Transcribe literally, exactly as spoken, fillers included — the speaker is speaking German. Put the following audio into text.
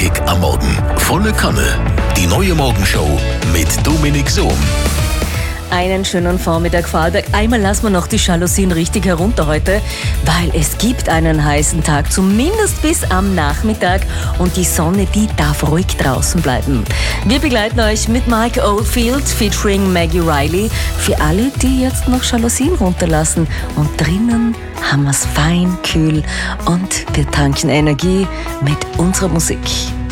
Knackig am Morgen. Volle Kanne. Die neue Morgenshow mit Dominik Sohm. Einen schönen Vormittag, Vorarlberg. Einmal lassen wir noch die Jalousien richtig herunter heute, weil es gibt einen heißen Tag, zumindest bis am Nachmittag. Und die Sonne, die darf ruhig draußen bleiben. Wir begleiten euch mit Mike Oldfield featuring Maggie Riley. Für alle, die jetzt noch Jalousien runterlassen. Und drinnen haben wir es fein, kühl und wir tanken Energie mit unserer Musik.